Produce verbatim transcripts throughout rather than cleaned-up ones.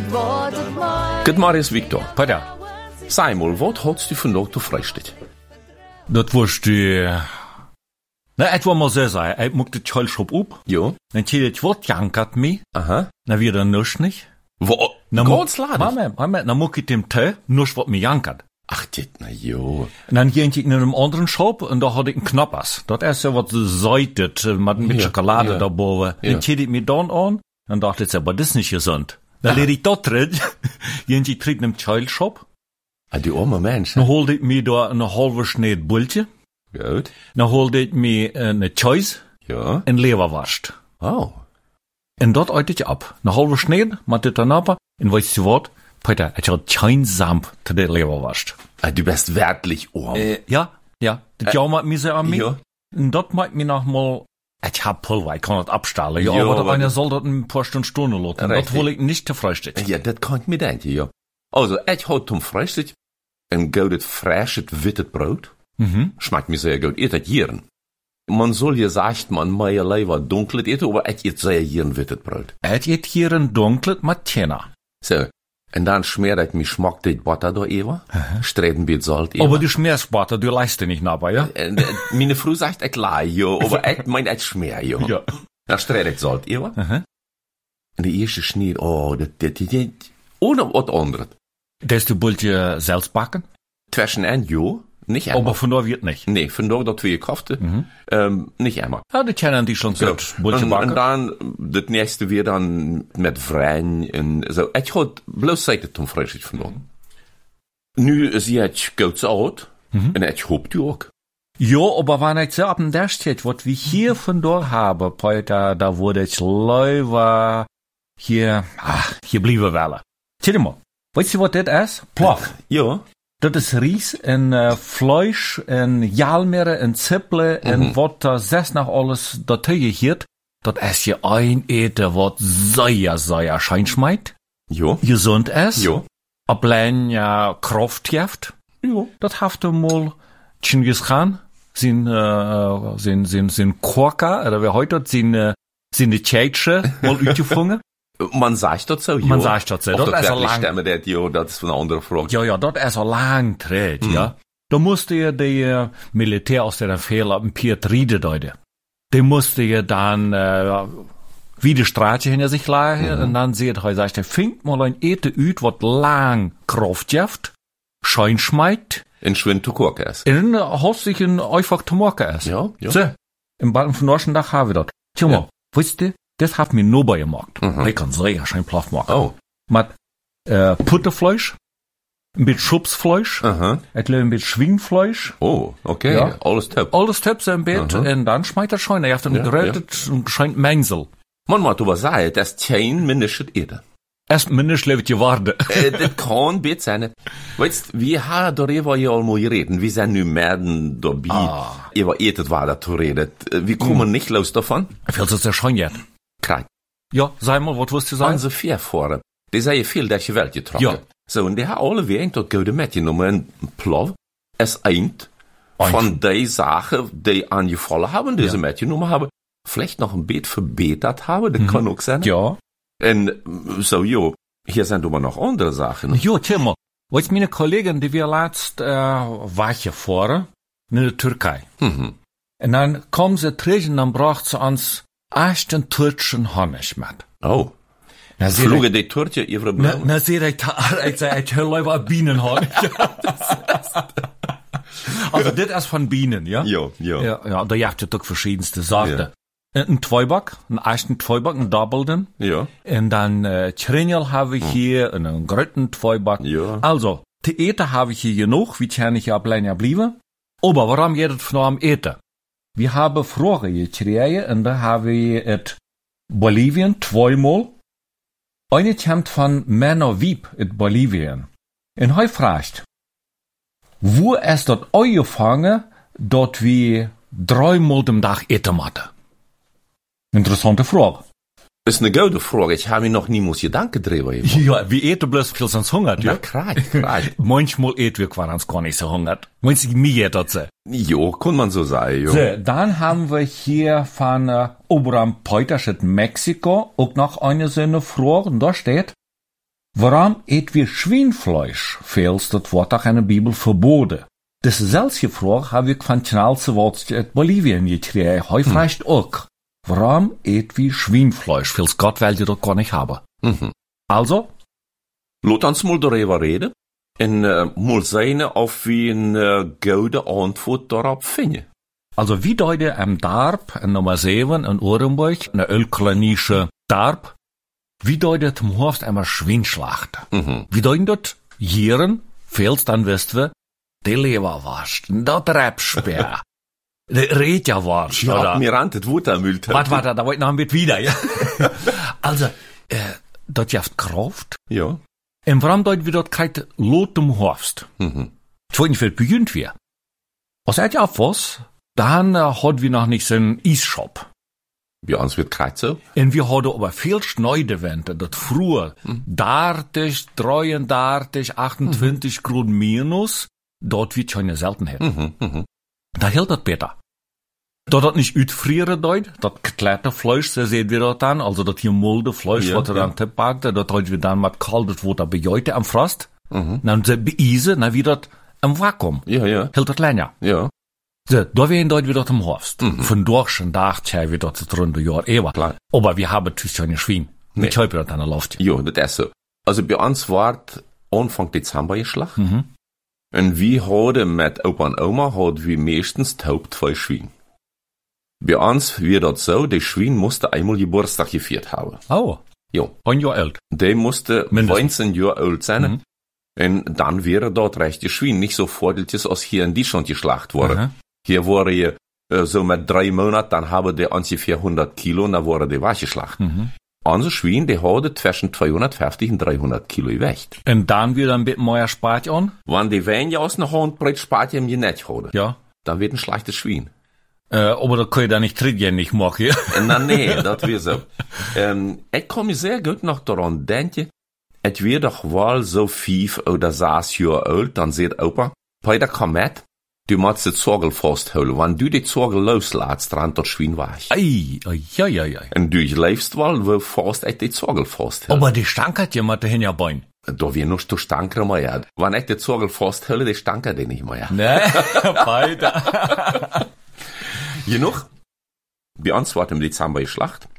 Good morning, Victor. Peter, Sei mal, wat hast du vandaag te vrijstid? dat was die... Nou, het was maar zo zijn. Ik mocht de Kjølschop op. Ja. Dan zie je het wat jankert me. Aha. Dan weer dan nus niet. Wat? Dan Ganz ladig? Mama, mama, dan moet ik dem te nus wat me jankert. Ach, dit, na jo. En dan ging ik naar een andere shop en daar had ik een knappers. Dat is zo wat zuitet, met een beetje Ja, chocolade ja. daarboven. Ja. Dan zie ik me dan aan en dacht ik, maar dat is niet gezond. Dan leer ik dat erin. Ging ik terug naar de Kjølschop. Ah, die arme mens, hè? Dan haalde ik me daar een halve sneed bultje. Goed. Dan haalde ik me een choice Ja. en leverworst. Oh. En dat uit je op. Een halve sneed, met dit dan op. En weet je wat? Peter, ik had geen zamp te de leverworst. Ah, du bist werklich arm. Uh, ja, ja. Dat jou maakt me zo aan mij. Ja. En dat maakt me nog mal... Ik heb pulver, ik kan het afstellen. Ja, Ja, aber aber einer das- soll das ein paar Stunden stunden lassen. Das Richtig. will ich nicht te frühstück. Ja, dat kan ik me denken, ja. Also, ik houd tom vrijstid en goudet frisches wittet brood. Mhm. Schmeckt mir sehr gut. Eet het jieren. Man soll je sagt, man meie lieber dunkles eten, aber ich eet sehr jieren wittet brood. Het eet hier een donklet met tjena. So. En dan schmeer ik me schmack dit butter door even. Streden bit Salz even. Aber du schmierst Butter, du leist nicht nachher, ja? En, äh, meine Frau sagt, ich lie, jo, aber ich mein, ich schmier, jo. Ja. Dan stred ik Salz even. Aha. En de eerste sneer, oh, dat, dat, dat, dat, ohne wat anderes. Das du bultje selbst backen? Zwischen en, jo, nicht einmal. Aber von da wird nicht. Nee, vandaag dat we je koften, ähm, nicht einmal. Ja, die kennen die schon selbst bultje en, en backen. dan, het nächste weer dan met vrijen en zo. Ik had bloos zeker toen vreselijk vandaag. Nu zie ik goed oud, en ik hoop u ook. Ja, aber wenn ich so ab dem der steht, was wir hier von da haben, Peter, da wurde ich leider hier, ach, hier blieben wollen. Tja mal, weißt du, was das ist? Plaf. Ja. Dat is Ries en uh, Fleisch en Jalmere en Zippel en wat da zes nog alles daartussen giert. Dat is je een eten wat zeer, zeer schein schmeckt. Ja. Gezond is. Ja. Alleen ja Kraft heeft. Ja. Dat heeft hem mal Genghis Khan, zijn, uh, zijn, zijn, zijn Korka, oder wie heute zijn, uh, zijn de Tjeitsche mal uitgevangen. Man sagt das so, ja. Man sagt das so. Of Dat dat is al wirklich lang. stemmen, dat, ja, dat is van een andere vraag. Ja, ja, dat is al lang terug, ja. Da musste je de uh, Militär aus der Fehler auf dem Piet Riede deuten. Die musste je dann uh, wie de straatje hinter sich lagen und dann seht hij, sagt er, fingt mal ein ete uit wat lang Kraft heeft, schein schmeckt, En schwind te koken is. en uh, hast sich ein einfach zu morgen ist. Ja, ja. So, im Balken von Norschen Dach haben wir das. Tja mal, Ja. weißt du, das hat mir nur bei gemacht. Ich kann sehr schön Plaff machen. Oh. Mit äh, Putterfleisch, ein bisschen Schubsfleisch, Aha. ein klein bisschen Schwingfleisch, Oh, okay. Ja. Alles top. alles Töpfe so ein Bett, Aha. und dann schmeckt er schon. Er hat dann Ja, gerettet und scheint Mengsel. Man moet over zeggen, dat is geen mindestens eten. Erst mindestens lebt je waarde. äh, das kann bet sein. Weißt, wir haben darüber ja auch mal geredet. Wir sind nu mehr dabei, Ah. über Etet war da zu reden. Wir kommen nicht los davon. Viel ist ja schon jetzt. Klar. Ja, sei mal, was wirst du sagen? Onze Vorfahren, die zijn veel dat je wel getrokken. Ja. Zo, en die hebben alle weer een tot goede metgenomen. En plov is eind Eind. van die zaken die aangevallen hebben, die Ja. ze metgenomen hebben, vielleicht nog een beetje verbeterd hebben. Dat kan ook zijn. Ja. En zo, joh, hier zijn aber noch andere Sachen. Ja, tja mal. Weißt, meine Kollegin, die wir letzt, äh, Wache fahren, in der Türkei. Mhm. Und dann kommen sie zurück und dann bracht sie uns echt einen türkischen Honig mit. Oh. Na, sie Vlogen die Turtje ihre Na, Blau? na, sie ich, ich sag, ich höre lieber Bienenhonig. Also, das ist von Bienen, ja? Ja, ja. Ja, ja, da gibt es doch verschiedenste Sorten. Ja. Ein Zweiback, einen echten Zweiback, einen Doppelten. Ja. Und dann äh, Trinjal habe ich hier, und einen grötten Zweiback. Ja. Also, die Eten habe ich hier genug, wie kann ich ja allein ja bleiben. Aber warum geht es nur am Eten? Wir haben Fragen gekriegt, und da habe ich et Bolivien zweimal. Eine kommt von Männer Wieb in Bolivien. Und er fragt, wo ist dort angefangen, dort wir dreimal am Tag eten machen? Interessante Frage. Das ist eine gute Frage. Ich habe mir noch niemals Gedanken drüber gemacht. Ja, wir eten bloß viel sonst hungert, Ja, ja? klar, klar. Manchmal eten wir quasi gar nicht so hungert. Manchmal mir das so. Jo, kann man so sagen, jo. So, dann haben wir hier von äh, Oberam Peuters in Mexiko auch noch eine so eine Frage, und da steht, Waarom eet wir Schweinfleisch? Veels, dat wordt ook in de Bibel verboden. Dezelfde vraag heb ik van Charles Watts uit Bolivien gekregen. Hij vraagt ook, waarom eet wir Schweinfleisch? Veels Gott wil je dat gar niet hebben. Mhm. Also? Laat ons mal darüber reden en uh, mal sehen, of we een uh, gouden antwoord daarop vinden. Also wie deute am Darb, in Nummer sieben, in Orenburg, eine ölkleinische Darb, wie deutet im Horst einmal Schweinschlacht? Mhm. Wie deuten dort Jieren, feels dann wisst wir, die Leberwurst, dat Rebspeer, de Rätjerwurst, Ja, oder? mir rantet Wuttermüll. Warte, warte, da wollte ich noch ein bisschen wieder, ja. Also, äh, dort jaft Kraft. Ja. Und warum deut wir dort kein Lot im Horst? Mhm. Ich weiß nicht, wie beginnt wir. Was hat ja auch was? Dann äh, hat wir noch nicht so einen Eisshop. Bei uns wird kalt so. Und wir hadden aber viel Schneidewende, dat früher Mhm. dertig, dreiunddreißig, achtundzwanzig Grad minus, dort wird schon eine Seltenheit. Mhm. Mhm. Da hält das besser. Dat dat nicht uitfrieren deut, dat geklärte Fleisch, so sehen wir dort dann, also dat hier mulde Fleisch, Ja, wat er ja. dann tippakt, dat heute wir dann mit kaltes Wasser bejeute am Frost, Mhm. dann se beise, na wie dat am Vakuum, Ja, ja. hält dat länger. Ja. So, da wären dort wieder im Horst. Mhm. Von durch und nach, tja, wir dort das runde Jahr ewer. Klar. Aber wir haben natürlich keine Schwein. Nee. Mit Schäupe dort an der Luft. Ja, das ist so. Also bei uns war Anfang Dezember geschlacht. Mhm. Und wir hadden mit Opa und Oma hadden wir meistens taub zwei Schwein. Bei uns wird das so, der Schwein musste einmal Geburtstag gefeiert haben. Oh, Ja. ein Jahr alt. Der musste Mindestens. neunzehn Jahre alt sein. Mhm. Und dann wäre dort recht die Schwein nicht so vordeltes, als hier in Deutschland geschlacht wurde. Aha. Hier wurde je, äh, so mit drei Monaten, dann haben die ungefähr hundert Kilo, und dann wurde die weggeschlacht. Mhm. Unser Schwein, der hatte zwischen zweihundertfünfzig und dreihundert Kilo Gewicht. Und dann wieder ein bisschen mehr Spart an. Wenn die Weine aus einer Handbreit spart, die ihm nicht hatte, Ja. dann wird ein schlechtes Schwein. Äh, aber da kann ich da nicht drin nicht machen, ja. Na nee, das wäre so. Ähm, ich kann mich sehr gut noch daran denken, es wird doch wohl so fünf oder sechs Jahre alt, dann sagt Opa, bei der komm mit, du musst die Zorgel festhalten. Wenn du die Zorgel loslässt, dann das Schwein weg. Ei, ei, ei, ei, ei. Und du lebst wohl, wo fast ich die Zorgel festhalte. Aber die stankert ja mit dahin ja Bein. Da wir noch zu stanker mehr. Wenn ich die Zorgel festhalte, die stanker die nicht mehr. Ne, weiter. Genug? Bei uns war im Dezember geschlacht.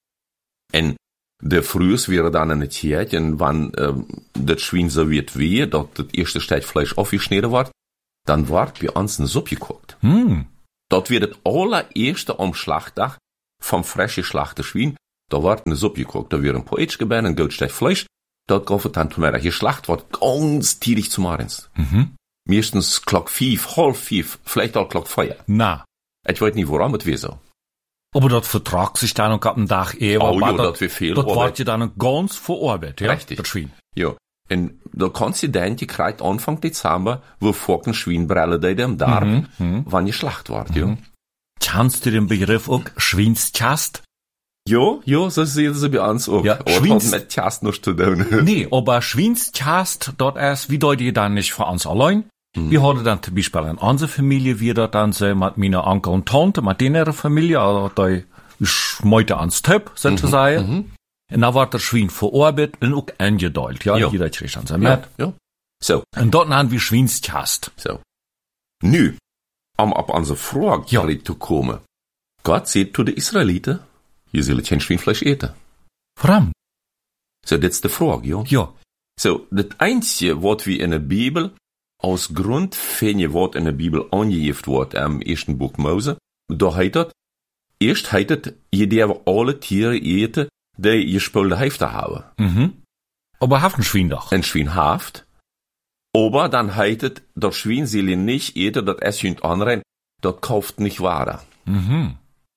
Und der Frühs wäre dann eine Zeit, und wenn ähm, das Schwein so wird wie, dort das erste Stück Fleisch aufgeschnitten wird, dann wird bei uns eine Suppe gekocht. Hm. Dort wird das allererste am Schlachtdag vom frisch geschlachten Schwein, da wird eine Suppe gekocht. Da wird ein Poetsch gebären, ein gut Stück Fleisch, dort kauft es dann zum Mittag. Geschlacht wird ganz tidig zum Morgens. Mhm. Meistens Glock fünf, halb fünf, vielleicht auch Glock vier. Na. Ich weiß nicht, warum es wäre so. Aber das vertragt sich dann noch ab dem Tag eher. Oh ja, das wäre viel Das Arbeit. wird ja dann ganz verarbeitet, ja? Richtig. Das Schwein. Ja. Und da kannst du denken, die kriegt Anfang Dezember, wo vor den Schweinbrille da dem Darm, Mhm, mhm. wann geschlacht wird, ja. Kennst du den Begriff auch Schweinschast? Ja, ja, so sehen sie bei uns auch. Ja, Aber Schweins- hat mit Chast nichts zu tun. Nee, aber Schweinschast, dort erst, wie deut ihr dann nicht für uns allein? Mhm. Wir hatten dann zum Beispiel in unserer Familie, wir dort dann so mit meiner Onkel und Tante, mit denen Familie, also da schmeute ans Töp, sozusagen. Mhm. Und da war der Schwein verarbeitet und auch eingedeutet, ja, Ja. jeder kriegt dann sein Ja, Met. ja. So, Und dort haben wir Schweinschast. so. Nu, um auf unsere Frage Ja. zu kommen. Gott sagt zu den Israeliten, ihr sollt kein Schweinfleisch eten. Warum? So, das ist die Frage, ja. Ja. So, das Einzige, was wir in der Bibel aus Grund finden, was in der Bibel angegeben wird, im ersten Buch Mose, da heißt das, erst heißt es, je darf alle Tiere eten, die gespülte Hälfte haben. Mhm. Aber haft ein Schwein doch. Ein Schwein haft, aber dann heißt es, das Schwein soll ihr nicht eten, das es jemand anderen, das kauft nicht wahr. Mhm.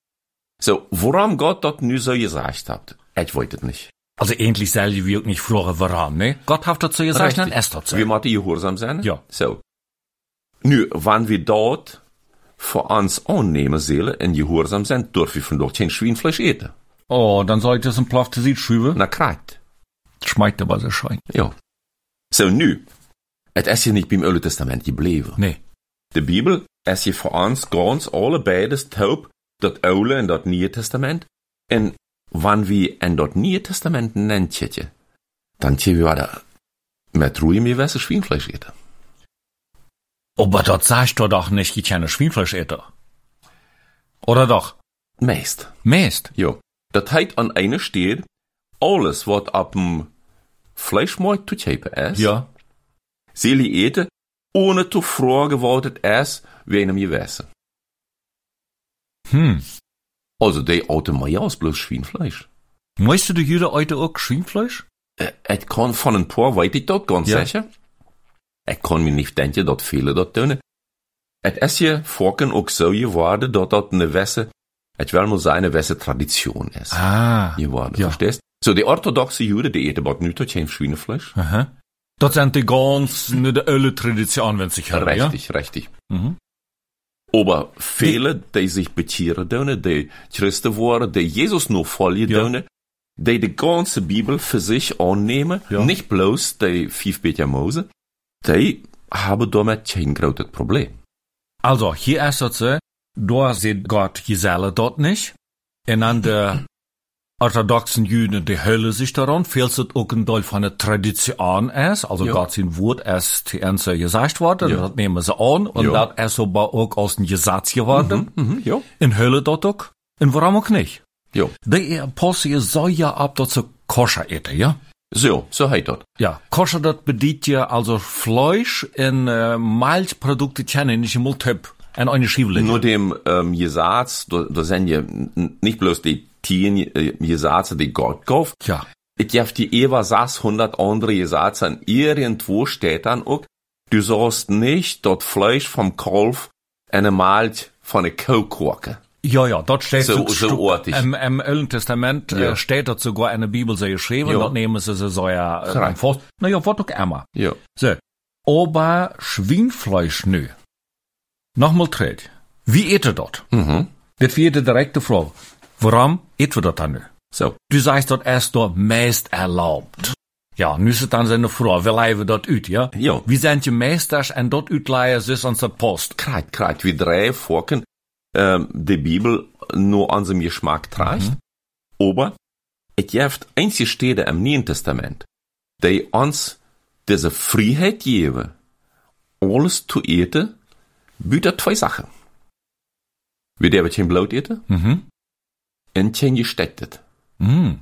So, warum Gott das nu so gesagt hat, ich weiß es nicht. Also endlich soll ich wirklich nicht fragen, warum, ne? Gott hat dazu gesagt, dann es dazu. Wir müssen gehorsam sein. Ja. So. Nu, wenn wir dort für uns annehmen sollen und gehorsam sind, dürfen wir von dort kein Schweinfleisch eten. Oh, dann sollte es ein Plafte Sied schüben. Na, kriegt. Schmeckt aber so schein. Ja. So, nu. Es ist ja nicht beim Alten Testament geblieben. Nee. Die Bibel ist ja für uns ganz alle beides taub, das Alte und das Neue Testament. Und wenn wir in das Neue Testament nennen, dann tje wir da mit Ruhe mir weiße Schweinfleisch eten. Aber dort sagst du doch nicht, ich keine Schweinfleisch eten. Oder doch? Meist. Meist. Jo. Das heißt an einer steht, alles, was ab dem Fleischmarkt zu kaufen ist, Ja. soll ich eten, ohne zu fragen, was es ist, wie einem gewesen. Hm. Also, die alte Majas bloß Schweinfleisch. Weißt du, die Juden heute auch Schweinfleisch? Äh, ich kann von ein paar, weiß ich das ganz Ja. sicher. Ich kann mir nicht denken, dass viele das tun. Es ist hier vorhin auch so geworden, dass das eine Wesse, ich will mal sagen, eine Wesse Tradition ist. Ah. Geworden, Ja. verstehst? So, die orthodoxe Juden, die eten aber nicht kein Schweinefleisch. Aha. Das sind die ganz, ne, die ölle Tradition, wenn sich hören, ja? Richtig, richtig. Mhm. Aber viele, die sich betieren tun, die Christen worden, die Jesus noch folgen Ja. tun, die die ganze Bibel für sich annehmen, Ja. nicht bloß die fünf Bücher Mose, die haben damit kein großes Problem. Also, hier ist das so, da sieht Gott Giselle dort nicht. Und an der orthodoxen Juden, die hölle sich daran, fehlt es auch ein Teil von der Tradition ist, also Ja. Gott sein Wort ist die Ernste gesagt worden, Ja. das nehmen sie an, und Ja. das ist aber auch aus dem Gesetz geworden. Mhm, ja. In Hölle dort auch, und warum auch nicht? Ja. Die Apostel soll ja ab, dass sie koscher eten, ja? So, so heißt das. Ja, koscher, das bedient ja also Fleisch und äh, Milchprodukte, kennen nicht im Typ, und eine Schiebele. Nur dem ähm, Gesetz, da, da sind ja n- nicht bloß die Tieren äh, Gesetze, die Gott kauft. Ja. Ich gebe die Eva sechshundert andere Gesetze an. Irgendwo steht dann auch, du sollst nicht dort Fleisch vom Kalf eine Milch von der Kuh kochen. Ja, ja, dort steht So- so, so ortig. im, im Alten Testament Ja. äh, steht dort sogar eine Bibel sehr geschrieben, Ja. dort nehmen sie sie so ja, äh, Korrekt. vor. Na ja, was auch immer. Ja. So. Aber Schweinfleisch, nö. Nochmal dreht. Wie eet ihr dort? Mhm. Das wäre die direkte Frage. Warum eet wir dort dann nö? So. Du sagst dort erst dort meist erlaubt. Ja, nu ist es dann seine Frage, wie leihen wir dort uit, ja? Ja. Wie sind die Meisters en dort uitleihen zus ons dat post? Kreit, kreit, wie drei Forken, ähm, die Bibel nur an seinem Geschmack trägt. Mhm. Aber, es gibt einzige Stelle im Neuen Testament, die uns diese Freiheit geben, alles zu eten, bietet zwei Sachen. Wir dürfen kein Blut eten Mhm. und kein Gestecktes. Mhm.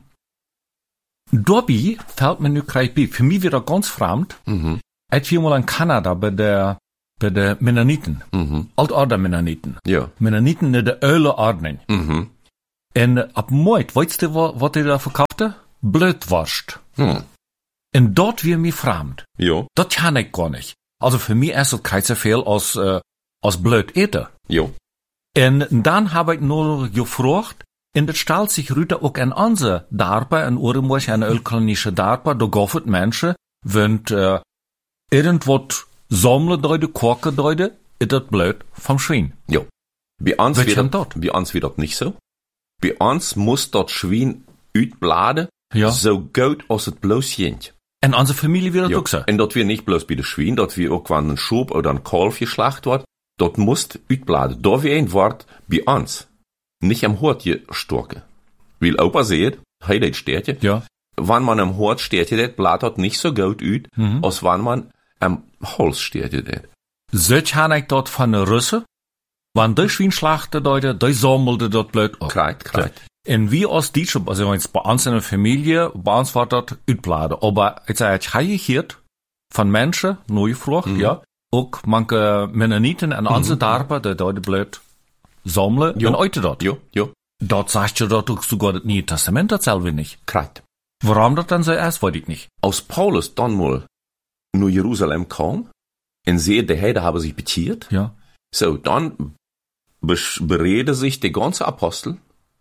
Dabei fällt mir nu gleich bei, für mich wieder ganz fremd, Mhm. als wir mal in Kanada bei der, bei der Mennoniten, Mhm. Altorder Mennoniten, Ja. Mennoniten in der Öle Ordnung. Mhm. En ab Moit, weißt du, wa- wat die da verkaufte? Blödwurst. Hm. En dort wir mir fremd. Ja. Das kann ich gar nicht. Also für mich ist das kein so viel als, äh, als blöd eten. Ja. En dann habe ich nur gefragt, en das stellt sich Rüter auch an andere Darpa, in Uremoch, eine ölkolonische Darpa, da gaffet Menschen, wenn, äh, irgendwas sammeln deute, kochen deute, ist das blöd vom Schwein. Ja. Bei uns Wat wird kommt das, dort? bei uns wird das nicht so. Bei uns muss das Schwein uitbladen, Ja. so gut als es bloß geht. En onze Familie wird das Ja. auch so. Und dort wir nicht bloß bei den Schwein, dort wir auch, wenn ein Schub oder ein Kalf geschlacht wird, dort muss uitbladen. Da wir ein Wort bei uns nicht am Hort gestorken. Weil Opa seht, hey, das Stärke, Ja. wenn man am Hort steht, das Blatt hat nicht so gut uit, Mhm. als wenn man am Holz steht. So kann ich dort von den Russen, wenn die Schwein schlachten deute, die sammelte dort blöd auf. Kreit, kreit. En wie als Deutsche, also jetzt bei uns in der Familie, bei uns war das uitbladen. Aber jetzt habe ich gehört von Menschen, neu gefragt, Mhm. ja, auch manche Mennoniten und andere Darpa, die dort blöd sammeln, Ja. und heute dort. Ja, ja, Dort sagt ja dort auch sogar das Neue Testament dasselbe nicht. kreit. Warum das dann so ist, weiß ich nicht. Als Paulus dann mal nach Jerusalem kam und sieht, die Heiden haben sich bekehrt, Ja. so, dann bes- bereden sich die ganze Apostel,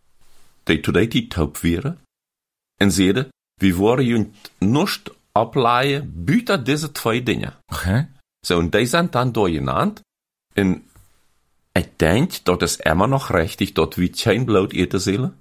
die zu der Zeit taub wären, und sehen, wir wollen jünt nicht ableihen, büter diese zwei Dinge. Okay. So, und die sind dann da genannt, und ich denke, dort ist immer noch richtig, dort wie kein Blut eten sollen,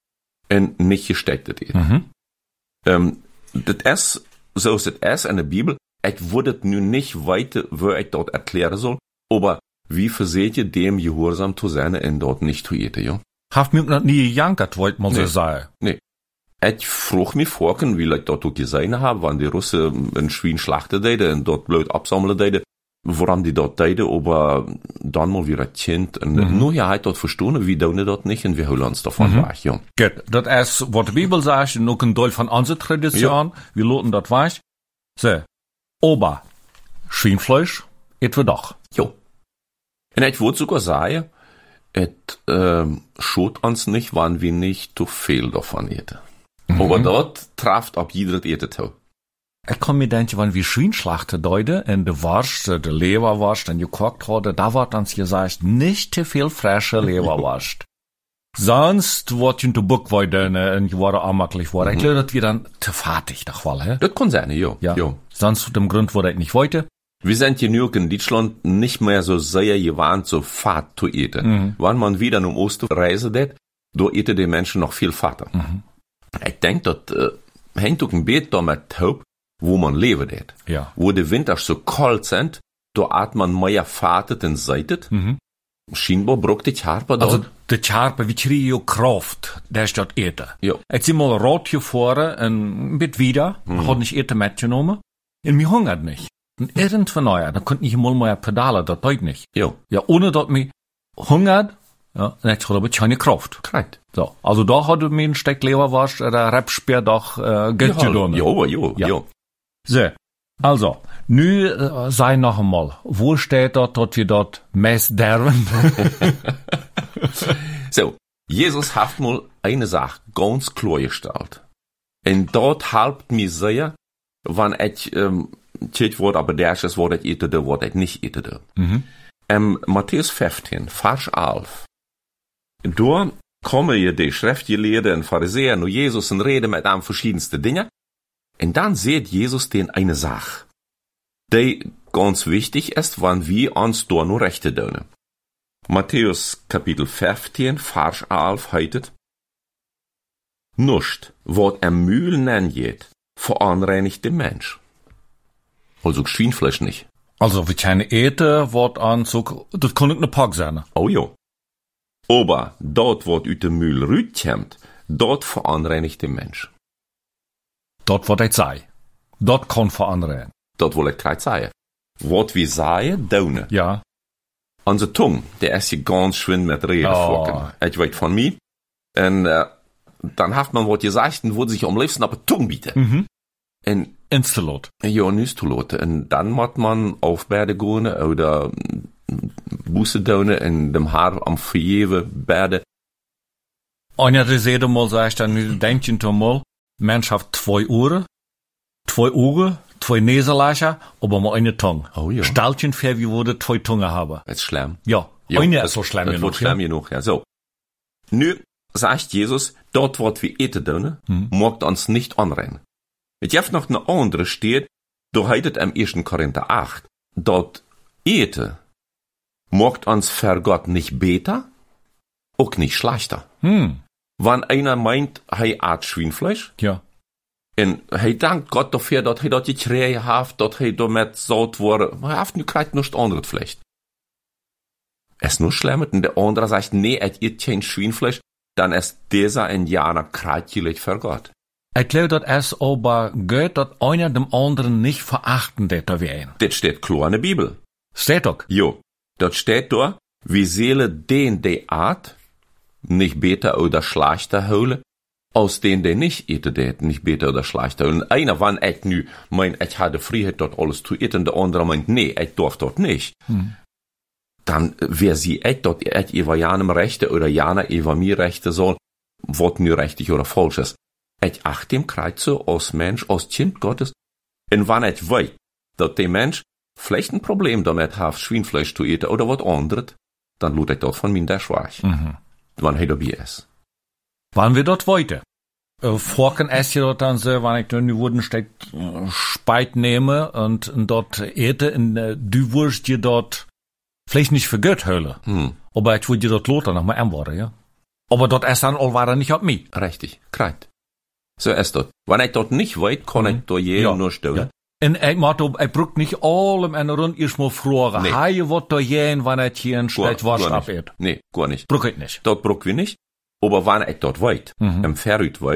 und nicht gestecktes eten. Mhm. Ähm, das ist, so ist es in der Bibel. Ich würde nun nicht weiter, wo ich dort erklären soll, aber wie verseht ihr dem Gehorsam zu sein und dort nicht zu eten, ja? Haft mir noch nie gejankert, wollte man so Nee. sagen. Ich ich frug mich vorhin, wie ich dort auch gesehen habe, wann die Russen ein Schwein schlachten deden und dort blöd absammeln deden, woran die dort deden, aber dann mal wieder Kind. Und mhm. nur ja, halt dort verstehen, wie tun dort nicht und wir holen uns davon mhm. weg, ja. Gut, das ist, was die Bibel sagt, und auch ein Teil von unserer Tradition, ja. Wir loten das weg. So, aber Schweinfleisch, etwa doch. Jo. Und ich würde sogar sagen, es ähm, schaut uns nicht, wann wir nicht zu viel davon eten. Mhm. Aber dort trifft ab jeder eten. Ich kann mir denken, wenn wir Schweinschlachten deuten, und de Wurst, de Leberwurst, und gekocht haben, da wird uns gesagt, nicht zu viel frische Leberwurst. Sonst wird in der Buck weiter, und die werden anmaklich worden. Mhm. Ich glaube, das wir dann zu fertig, doch wohl, hä? Das kann sein, ja. Ja. ja. Sonst, zu dem Grund, wo ich nicht wollte. Wir sind hier nur in Deutschland nicht mehr so sehr gewarnt, so Fett zu eten. Mhm. Wenn man wieder um Osten reisen wird, da eten die Menschen noch viel Fetter. Mhm. Ich denke, das äh, hängt auch ein bisschen damit ab, wo man leben wird. Ja. Wo die Winter so kalt sind, da hat man mehr Fett in Seite. Mhm. Scheinbar braucht die Charpe dort. Also, die Charpe, wie kriegen ja Kraft, der ist dort eten. Ja. Ich bin mal rot gefahren, ein bisschen wieder, mhm. hat nicht eten mitgenommen, und mir hungert nicht. Und irgendwann, naja, dann konnte ich mal mehr pedalen, das geht nicht. Ja. Ja, ohne dass mich hungert, ja, dann hätte ich aber keine Kraft. Korrekt. So. Also da hat mir ein Stück Leberwurst, oder Rebspeer doch, äh, Geld ja, getan. Ja, ja, ja, ja. So. Also, nu, äh, sei noch einmal, wo steht dort, dass wir dort Mess derben? So. Jesus hat mal eine Sache ganz klar gestellt. Und dort halbt mir sehr, wenn ich, ähm, Tjit wordt, aber der ist wordt ich etede, wordt ich nicht etede. Mhm. Ähm, Matthäus fünfzehn, Vers elf. Da kommen je die Schriftgelehrten und Pharisäer und Jesus und reden mit einem verschiedenste Dinge. Und dann sieht Jesus den eine Sache, die ganz wichtig ist, wenn wir uns da nur Rechte tun. Matthäus Kapitel fünfzehn, Vers elf heißt, Nuscht, wat er Mühl nennt geht, veranreinigt den Mensch. Also Schweinfleisch nicht. Also, wie keine Ete, wird an so, das kann nicht ne Pack sein. Oh ja. Aber dort, wo ut de Mühl rütkommt, dort veranreinigt den Mensch. Dort, wo ich sei. Dort kann veranreinigen. Dort, wo ich gerade sagen. Wat wir sagen, daunen. Ja. Unsere Tung, der ist hier ganz schön mit Reden oh. vorkommen. Ich weiß von mir. Und, äh, dann hat man was gesagt und würde sich am liebsten aber Tung bieten. Mhm. Und Instalot. Ja, Instalot. Und dann muss man auf Berde gehen oder Busse tun in dem Haar am Verjeven Berde. Und ja, das jeder mal sagt, dann denkt ihr mal, Mensch hat zwei Ohren, zwei Augen, zwei Nasenlöcher, aber mal eine Tongue. Oh ja. Stellchen für, wie würde zwei Zungen haben. Das ist schlimm. Ja. Ja, eine das ist so schlimm genug. Das wird schlimm genug, ja. So. Nu sagt Jesus, dort, wo wir eten tun, hm. mag uns nicht anrennen. Jetzt gibt noch eine andere steht, da heißt am ersten Korinther acht, dort ete, mag uns für Gott nicht besser, auch nicht schlechter. Hm. Wenn einer meint, er hat Schweinfleisch, ja. und er dankt Gott dafür, dass er dort die Träge hat, dass er damit saut wurde, er hat nicht nichts anderes vielleicht. Es ist nur schlimm, und der andere sagt, nee, er hat kein Schweinfleisch, dann ist dieser Indianer kreitlich für Gott. Ich glaube, dass es aber geht, dass einer dem anderen nicht verachten wird wie ein. Das steht klar in der Bibel. Steht doch? Jo. Dort steht da, wie Seele den, der Art, nicht besser oder schlechter holen, aus denen, der nicht eten, der nicht besser oder schlechter holen. Einer, wenn ich nu meint, ich hatte Freiheit, dort alles zu eten, der andere meint, nee, ich darf dort nicht. Hm. Dann, wer sie ich dort, ich über janem Rechte oder jana über mir Rechte soll, was nur richtig oder falsch ist. Ich achte dem Kreuz so als Mensch, als Kind Gottes. Und wenn ich weiß, dass der Mensch vielleicht ein Problem damit hat, Schweinfleisch zu eten oder was anderes, dann lud ich dort von mir der Schweich. Mhm. Wann er dabei ist. Wann wir dort weiter? Äh, Vorken esse ich dort dann so, wenn ich dann die Wurden steck, äh, Speit nehme und, und dort ete, und äh, du wirst dir dort vielleicht nicht für Gott hören. Hm. Aber ich würde dir dort loten noch mal antworten, ja? Aber dort ist dann all war nicht auf mich. Richtig, kreit. So ist dort. Wenn ich dort nicht weiß, kann mhm. ich dort jeden ja. nur stellen. Ja. En ik moet op, ik broek niet allem en rond eerst maar vragen. Nee. Ga je wat da jen, wanneer het hier een steeds was ab Nee, gar nicht. Broek ik niet. Dort broek wir nicht. Aber wenn ich dort weit, mhm. im Verrüt weit,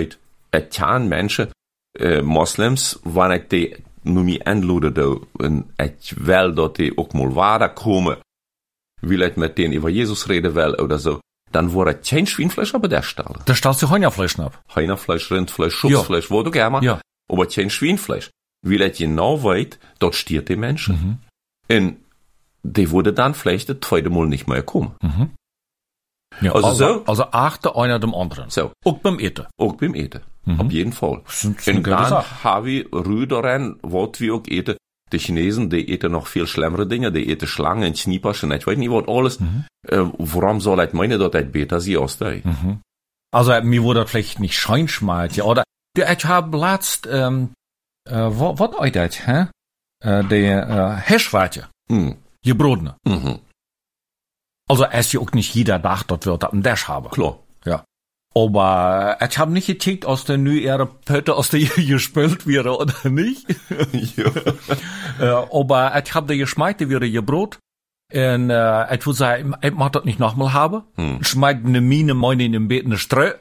et tjaan mensen, uh, moslims, wanneer ik die nu me aanloeden doe, en ik wil dat die ook mal waarder komen, wil ik met denen over Jezus reden wel, oder zo, dan wordt het geen Schweinfleisch op der Stelle. Da stellst du Hühnerfleisch ab. Hühnerfleisch, Rindfleisch, Schupfleisch, wo du gerne, Ja. aber kein Schweinfleisch. Weil ich genau weiß, dort stiert die Menschen. Mhm. Und die würde dann vielleicht das zweite Mal nicht mehr kommen. Mhm. Ja, Also also, so? also achte einer dem anderen. So, Auch beim Eten. auch beim Eten. Mhm. Auf jeden Fall. Das ist eine Und gute dann Sache. habe ich Rüderen, was wir auch eten. Die Chinesen, die eten noch viel schlimmere Dinge. Die eten Schlangen, Schniepers und ich weiß nicht, was alles. Mhm. Äh, warum soll ich meinen, dass ich besser sie aus der? Mhm. Also, mir wurde das vielleicht nicht scheinschmalt, ja. Oder, du, ich habe letzt, ähm, äh, was, was euch das, hä? Äh, der, äh, Hirschwarte. Mhm. Gebrodene. Mhm. Also, es ja auch nicht jeder Tag dort wird am Dash haben. Klar. Ja. Aber äh, ich habe nicht gekickt, aus der nu ihre Pötte aus der gespült wäre oder nicht. Ja. äh, aber ich habe der geschmeite wäre ihr Brot. Und äh, ich würde sagen, ich mag das nicht nochmal haben. Hm. Schmeid eine Mine, meine in dem Bett eine Streu.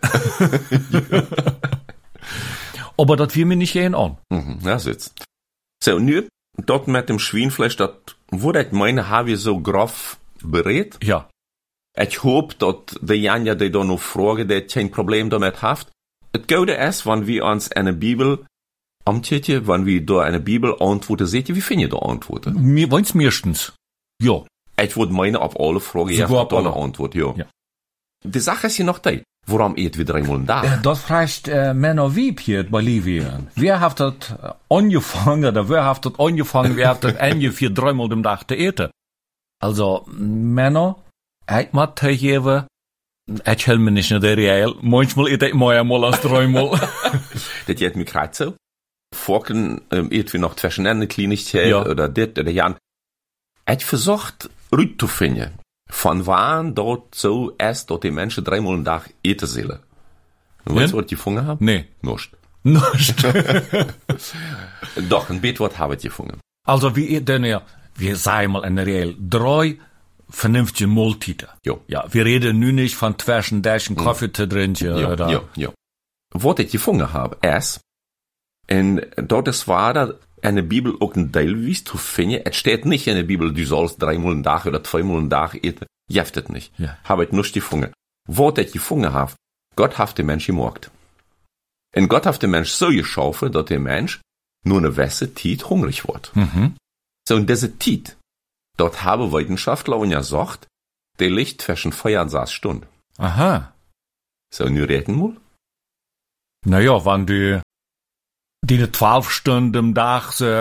Aber das will mir nicht gehen an. Mhm, das jetzt. So, nu, dort mit dem Schweinfleisch, das wurde ich meine, habe ich so grob berät. Ja. Ich hoffe, dass die Janja, die da noch fragen, die kein Problem damit hat. Es Gute ist, wenn wir uns eine Bibel amtetje, wenn wir da eine Bibel antworten, seht ihr, wie finde ihr da Antworten? Mir wollen's meistens. Ja. Ich würde meine, auf alle Fragen, ja, Sogar auf da eine alle. Antwort, ja. Ja. Die Sache ist ja noch die, warum eet wir dreimal am Tag? Äh, das fragt äh, Männer Wieb hier in Bolivien. Wer hat das äh, angefangen, oder wer hat das angefangen, wer hat das ungefähr dreimal am Tag zu eten? Also, Männer, ich mag tegengeven, ich help mir nicht in der Real. Manchmal eet ich mehr mal als dreimal. Das geht mir gerade so. Vorken, ähm, eet wir noch zwischen eine Kleinigkeit, Ja. oder dit, oder jan. Ich versucht, rüt zu finden. Von wann dort so ist, dass die Menschen dreimal am Tag eten sollen. Und weißt du, was ich gefunden habe? Nee. Nicht. Nicht. Doch, ein Beetwort habe ich gefunden. Also, wie eet denn ja, wir sagen mal in der Real, drei vernünftige Mahlzeiten. Jo. Ja, wir reden nu nicht von zwischen Daschen Kaffee zu trinken, Ja, oder? ja, ja. Was ich gefunden habe, ist, und dort ist war da eine Bibel auch ein Teilweise zu finden. Es steht nicht in der Bibel, du sollst dreimal am Tag oder zweimal am Tag eten. Jeft es nicht. Ja. Habe ich nicht gefunden. Was ich gefunden habe, Gott hat den Mensch gemacht. Und Gott hat den Mensch so geschaffen, dass der Mensch nur eine gewisse Zeit hungrig wird. Mhm. So, und diese Zeit, dort haben Wissenschaftler und ja gesagt, der liegt zwischen vier und sechs Stunden. Aha. So, und wir reden mal. Naja, wenn du die zwölf Stunden am Tag so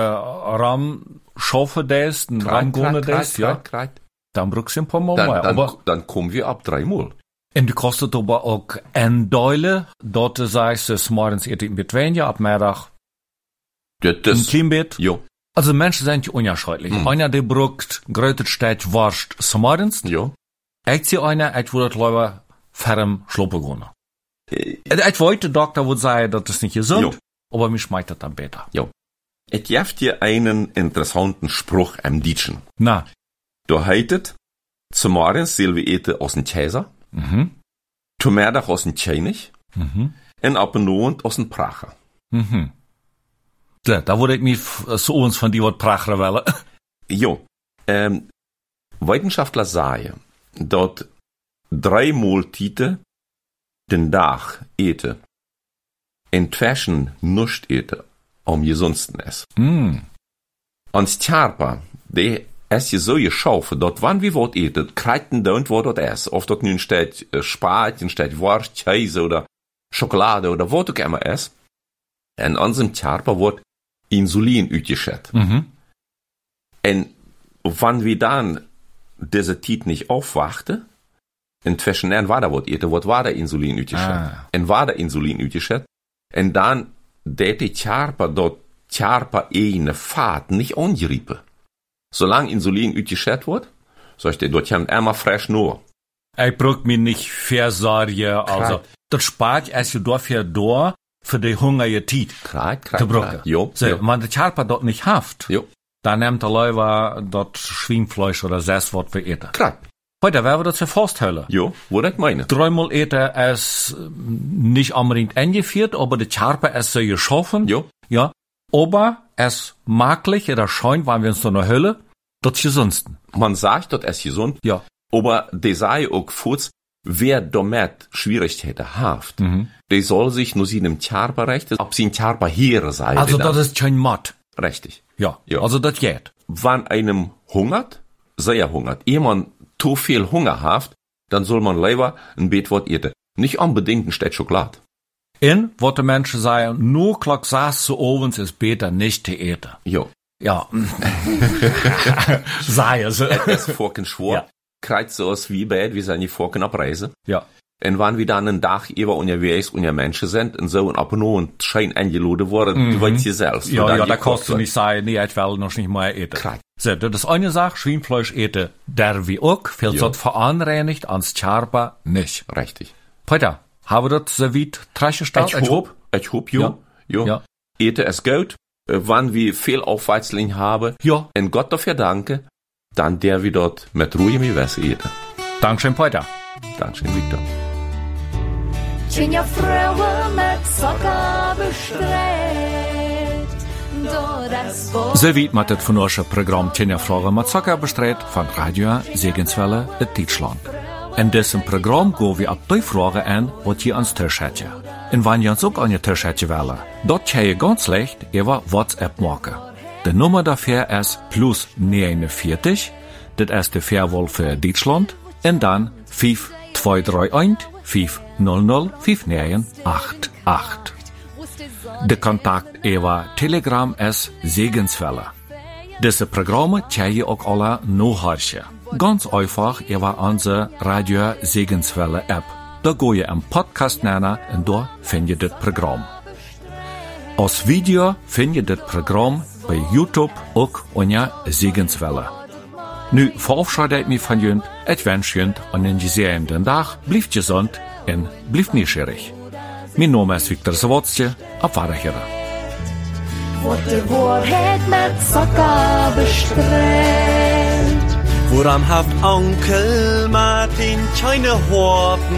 ram schaffen lässt, und ram gehen lässt, ja, Kreit. dann brauchst du ein paar Mal Dann, mehr. dann, Aber, dann kommen wir ab dreimal. und du kostet aber auch ein Deule, dort sagst du, es morgens eet ich mit Wenja, ab Mittag Das, im das, Kleimbett. ja, Also Menschen sind ja unterschiedlich. Mhm. Einer, der braucht größer Stück Wurst morgens. ja. Ich sehe einer, ich würde lieber ferm schluppen gehen. Äh, Ich wollte, der Doktor würde sagen, das ist nicht gesund, Jo. aber mich schmeckt das dann besser. Ich gebe dir einen interessanten Spruch am Deutschen. Na, Da heißt, zum Morgen sollen wir eten aus dem Käse, mhm, zum Mittag aus dem König mhm, und ab und Abend aus dem Pracher. mhm. Ja, da würde ich mich f- so uns von die Wort Pracher wollen. Jo, ähm, Wissenschaftler sagen, dass drei Mahlzeiten den Tag eten, inzwischen nicht eten, am gesundsten ist. Mm. Ans Tjarpa, die ist ja so geschaffen, dass wann wir was eten, kreiten don't wo das ist. Ob das nun steht äh, Spatien, steht Wurst, Käse oder Schokolade oder was auch immer ist. Und an unserem Tjarpa wird Insulin ausgeschüttet. Mhm. Und wenn wir dann diese Zeit nicht aufwachten, inzwischen dann war da was eten, was war der Insulin ausgeschüttet. Ah. Und war der Insulin ausgeschüttet. Und dann, der die Tjarpa dort Tjarpa eine Fahrt nicht angreifen. Solange Insulin ausgeschüttet wird, so ich dir, dort kommt immer frisch nur. Ich brauch mich nicht versorgen, also, Klar. das spart erst ja dafür da, für die hungrige Zeit. Kreit, Te kreit, bruggen. kreit. Jo, So, jo, wenn der Charpa dort nicht haft, jo. dann nimmt der Leute das Schweinfleisch oder das, was wir eten. Kreit. Heute werden wir das ja festhalten. Jo, wo das meine. Dreimal eten es nicht unbedingt eingeführt, aber die Charpe es so geschaffen. Jo. Ja. Aber es maglich oder scheint, weil wir uns so eine Hölle, das gesundsten. Man sagt, das ist gesund. Ja. Aber die sei auch kurz, wer damit Schwierigkeiten hat, mhm. der soll sich nur seinem Charpe rechten, ob sie ein Charpe hier sei. Also das ist kein Matt. Richtig. Ja. Ja. Also das geht. Wenn einem hungert, sehr hungert, jemand zu viel Hunger hat, dann soll man lieber ein Beetwort eten. Nicht unbedingt ein Stück Schokolade. In, was die Menschen sagen, nur klock saß zu ovens ist besser nicht zu eten. Jo. Ja. Sei es. Es ist vorken schwor. Ja. Krijgt zoals wie bij, we zijn hier vorken op reizen. Ja. En wanneer we dan een dag even onderwegs onder mensen zijn, en zo een op en toe schijn eingeladen worden, mm-hmm. du weißt je zelfs. Ja, ja, da kannst du nicht sagen, nee, ich will noch nicht mehr eten. Krijgt. So, das ist eine Sache, Schweinfleisch eten, der wie auch, viel Ja. zot veranreinigt, ans Charpa nicht. Richtig. Peter, haben wir das so weit trechtgestalt? Ich hoop, ich hoop, jo. Ja. Jo. Ja. Eten is goed. Äh, wanneer we veel Aufweitzling haben, Ja. en Gott dafür danke, dann der wir dort mit Ruhe mit Wässer eten. Dankeschön, Peter. Dankeschön, Victor. Tjenja Fröhe mit Zucker bestreut. Door das Wort. So weit mit das von unserem Programm Tjenja Frage mit Zucker bestreut von Radio Segenswelle in Deutschland. In diesem Programm gehen wir ab die Fragen an, was ihr ans Tisch hättet. Und wenn ihr uns auch an ihr Tisch hättet wollen, dort könnt ihr ganz leicht über WhatsApp machen. Die Nummer dafür ist plus neunundvierzig, das ist die Fairwahl für Deutschland, und dann fünf zwei drei eins fünf null null fünf neun acht acht. Der Kontakt über Telegram ist Segenswelle. Diese Programme könnt ihr auch alle nachhören. Ganz einfach über unsere Radio Segenswelle App. Da geht ihr im Podcast nennen und da findet ihr das Programm. Als Video findet ihr das Programm bei YouTube auch unter Segenswelle. Nu verabschiede ich mich von Jünd. Ich wünsche Jünd einen gesegneten Tag. Bleibt gesund und bleibt neugierig. Mein Name ist Viktor Zawodski. Auf Wiederhören. Wordt de waarheid met Zucker bestreut. Woran haft Onkel Martin keine Horten